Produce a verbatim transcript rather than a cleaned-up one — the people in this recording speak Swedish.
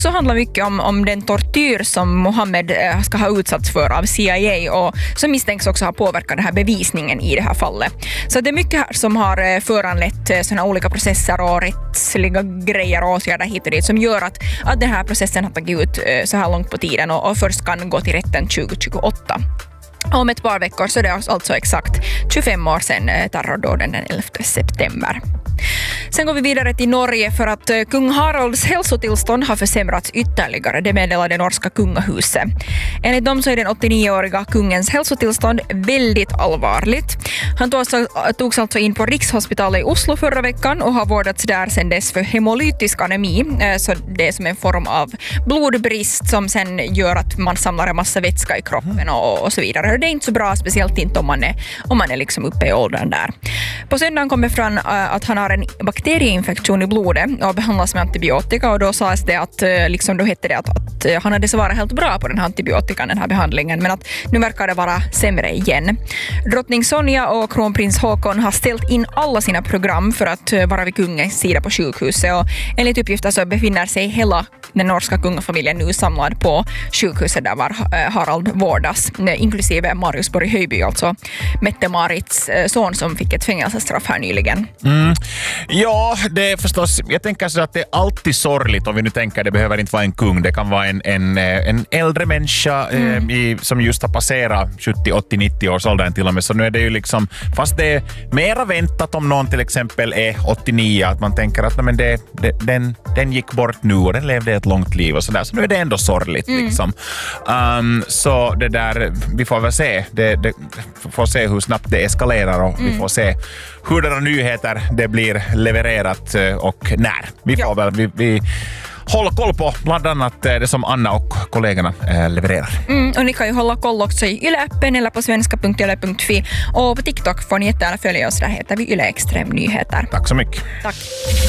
Så handlar mycket om, om den tortyr som Mohammed eh, ska ha utsatts för av C I A och som misstänks också ha påverkat den här bevisningen i det här fallet. Så det är mycket här som har eh, föranlett eh, sådana olika processer och rättsliga grejer och åtgärder hit och dit som gör att, att den här processen har tagit ut eh, så här långt på tiden och, och först kan gå till rätten tjugo tjugoåtta. Om ett par veckor så är det alltså exakt tjugofem år sedan eh, terrordåden den elfte september. Sen går vi vidare till Norge för att kung Haralds hälsotillstånd har försämrats ytterligare, det meddelar det norska kungahuset. Enligt dem så är den åttionioåriga kungens hälsotillstånd väldigt allvarligt. Han togs alltså in på Rikshospitalet i Oslo förra veckan och har vårdats där sedan dess för hemolytisk anemi, så det är som en form av blodbrist som sen gör att man samlar en massa vätska i kroppen och, och så vidare. Det är inte så bra, speciellt inte om man är, om man är liksom uppe i åldern där. På söndagen kommer fram att han har en bakterieinfektion i blodet och behandlas med antibiotika och då sades det att, liksom då hette det att, att han hade svarat helt bra på den här antibiotikan, den här behandlingen, men att nu verkar det vara sämre igen. Drottning Sonja och kronprins Håkon har ställt in alla sina program för att vara vid kungens sida på sjukhuset och enligt uppgifter så befinner sig hela den norska kungafamiljen nu samlad på sjukhuset där var Harald vårdas, inklusive Marius Borg Höjby, alltså Mette-Marits son som fick ett fängelsestraff här nyligen. Mm. Ja, det är förstås, jag tänker så att det är alltid sorgligt om vi nu tänker, det behöver inte vara en kung, det kan vara en, en, en äldre människa mm. eh, i, som just har passerat sjuttio, åttio, nittio års åldern till och med, så nu är det ju liksom, fast det är mera väntat om någon till exempel är åttionio, att man tänker att men det, det, den, den gick bort nu och den levde ett långt liv och sådär, så nu är det ändå sorgligt mm. liksom. Um, så det där, vi får väl se, det, det, får se hur snabbt det eskalerar och mm. vi får se hurdana nyheter det blir levererat och när. Vi får ja. väl, vi, vi håller koll på bland annat det som Anna och kollegorna äh, levererar. Mm, och ni kan ju hålla koll också i Yle-appen eller på svenska punkt yle punkt fi och på TikTok får ni jättegärna följa oss, där heter vi Yle Extrem Nyheter. Tack så mycket. Tack.